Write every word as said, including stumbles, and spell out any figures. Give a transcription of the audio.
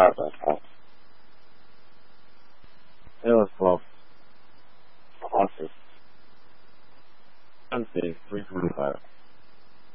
Alright, bud. It was twelve. Awesome. Wednesday, three twenty-five.